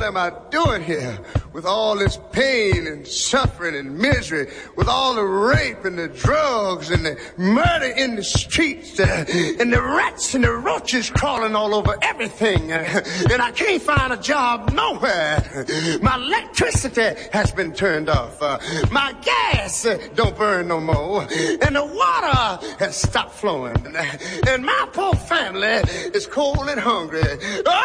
am I doing here with all this pain and suffering and misery, with all the rape and the drugs and the murder in the streets, and the rats and the roaches crawling all over everything, and I can't find a job nowhere. My electricity has been turned off. My gas don't burn no more, and the water has stopped flowing, and my poor family is cold and hungry.